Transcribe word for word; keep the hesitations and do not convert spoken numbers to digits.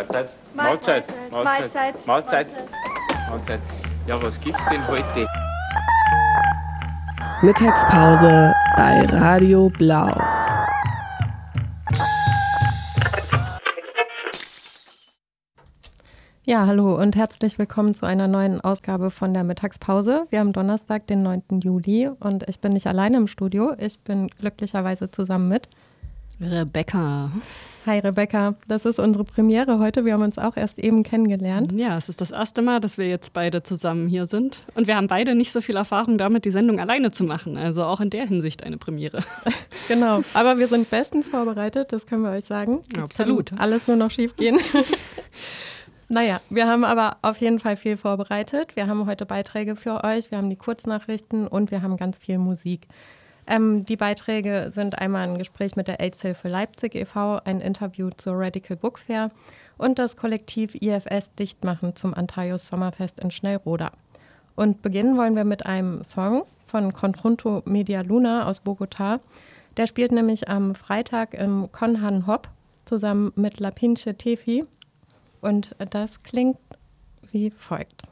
Mahlzeit. Mahlzeit. Mahlzeit. Mahlzeit. Mahlzeit. Ja, was gibt's denn heute? Mittagspause bei Radio Blau. Ja, hallo und herzlich willkommen zu einer neuen Ausgabe von der Mittagspause. Wir haben Donnerstag, den neunten Juli und ich bin nicht alleine im Studio. Ich bin glücklicherweise zusammen mit Rebecca. Hi Rebecca, das ist unsere Premiere heute. Wir haben uns auch erst eben kennengelernt. Ja, es ist das erste Mal, dass wir jetzt beide zusammen hier sind. Und wir haben beide nicht so viel Erfahrung damit, die Sendung alleine zu machen. Also auch in der Hinsicht eine Premiere. Genau, aber wir sind bestens vorbereitet, das können wir euch sagen. Ja, absolut. Kann alles nur noch schief gehen. Naja, wir haben aber auf jeden Fall viel vorbereitet. Wir haben heute Beiträge für euch, wir haben die Kurznachrichten und wir haben ganz viel Musik. Ähm, die Beiträge sind einmal ein Gespräch mit der AIDS-Hilfe Leipzig e V, ein Interview zur Radical Book Fair und das Kollektiv I F S Dichtmachen zum Antaios Sommerfest in Schnellroda. Und beginnen wollen wir mit einem Song von Conjunto Media Luna aus Bogotá. Der spielt nämlich am Freitag im Conhan Hop zusammen mit La Pinche Tefi und das klingt wie folgt.